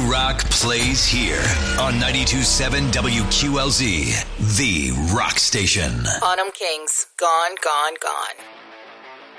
rock plays here on 92.7 WQLZ, the rock station. Autumn Kings, Gone, Gone, Gone.